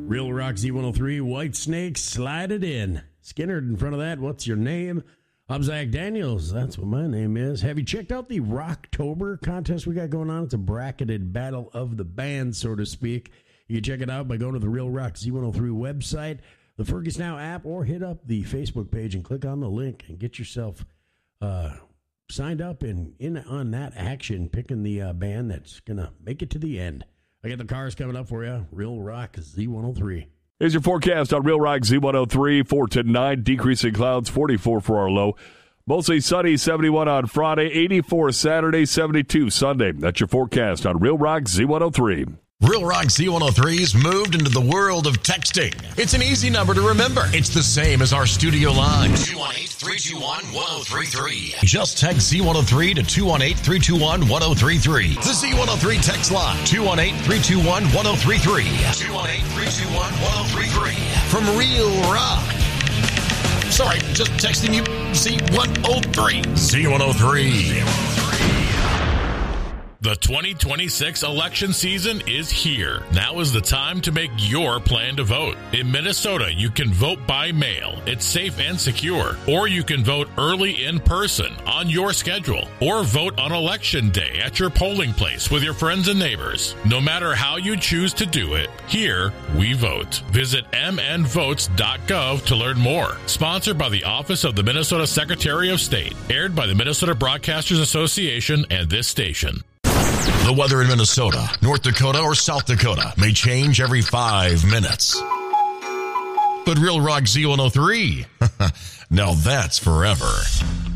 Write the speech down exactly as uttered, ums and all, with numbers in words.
Real Rock Z one oh three, White Snake, Slide It In. Skinner in front of that, What's Your Name? I'm Zach Daniels, that's what my name is. Have you checked out the Rocktober contest we got going on? It's a bracketed battle of the bands, so to speak. You can check it out by going to the Real Rock Z one oh three website, the Fergus Now app, or hit up the Facebook page and click on the link and get yourself uh, signed up and in on that action, picking the uh, band that's going to make it to the end. I got the cars coming up for you. Real Rock Z one oh three. Here's your forecast on Real Rock Z one oh three. four tonight, decreasing clouds, forty-four for our low. Mostly sunny, seventy-one on Friday, eighty-four Saturday, seventy-two Sunday. That's your forecast on Real Rock Z one oh three. Real Rock Z one oh three's moved into the world of texting. It's an easy number to remember. It's the same as our studio line. two one eight, three two one, one oh three three. Just text Z one oh three to two one eight, three two one, one oh three three. The Z one oh three text line. two one eight, three two one, one oh three three. two one eight, three two one, one oh three three. From Real Rock. Sorry, just texting you Z one oh three. Z one oh three. The twenty twenty-six election season is here. Now is the time to make your plan to vote. In Minnesota, you can vote by mail. It's safe and secure. Or you can vote early in person on your schedule. Or vote on election day at your polling place with your friends and neighbors. No matter how you choose to do it, here we vote. Visit m n votes dot gov to learn more. Sponsored by the Office of the Minnesota Secretary of State. Aired by the Minnesota Broadcasters Association and this station. The weather in Minnesota, North Dakota, or South Dakota may change every five minutes. But Real Rock Z one oh three, now that's forever.